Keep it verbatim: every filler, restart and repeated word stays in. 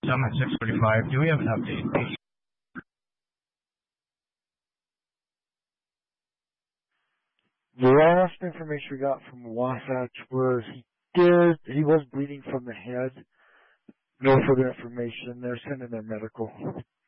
some at six forty-five. Do we have an update? The last information we got from Wasatch was he did, he was bleeding from the head. No further information. They're sending their medical.